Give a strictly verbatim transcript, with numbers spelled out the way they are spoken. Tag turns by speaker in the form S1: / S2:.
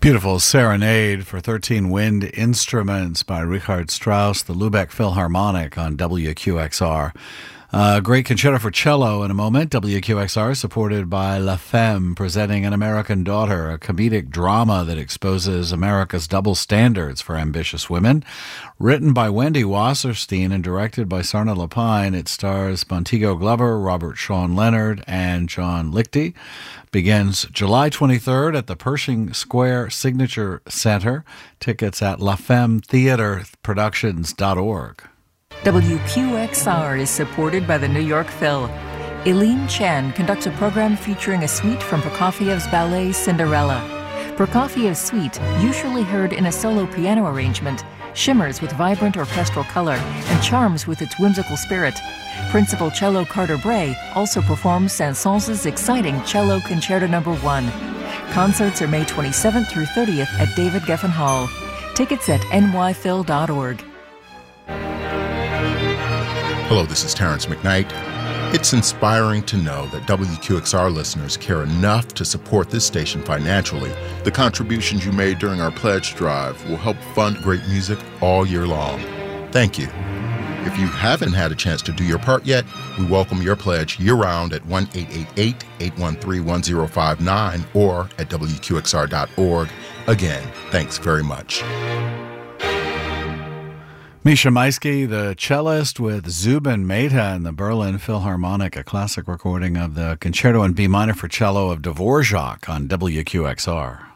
S1: Beautiful Serenade for thirteen Wind Instruments by Richard Strauss, the Lubeck Philharmonic on W Q X R. Uh, great concerto for cello in a moment. W Q X R supported by La Femme, presenting An American Daughter, a comedic drama that exposes America's double standards for ambitious women. Written by Wendy Wasserstein and directed by Sarna Lapine, it stars Montego Glover, Robert Sean Leonard, and John Lichty. Begins July twenty-third at the Pershing Square Signature Center. Tickets at la femme theater productions dot org.
S2: W Q X R is supported by the New York Phil. Eileen Chen conducts a program featuring a suite from Prokofiev's ballet Cinderella. Prokofiev's suite, usually heard in a solo piano arrangement, shimmers with vibrant orchestral color and charms with its whimsical spirit. Principal cello Carter Bray also performs Saint-Saëns' exciting Cello Concerto Number one. Concerts are May twenty-seventh through thirtieth at David Geffen Hall. Tickets at n y phil dot org.
S3: Hello, this is Terrence McKnight. It's inspiring to know that W Q X R listeners care enough to support this station financially. The contributions you made during our pledge drive will help fund great music all year long. Thank you. If you haven't had a chance to do your part yet, we welcome your pledge year-round at one eight eight eight, eight one three, one zero five nine or at w q x r dot org. Again, thanks very much.
S1: Misha Maisky, the cellist, with Zubin Mehta and the Berlin Philharmonic, a classic recording of the Concerto in B minor for cello of Dvorak on W Q X R.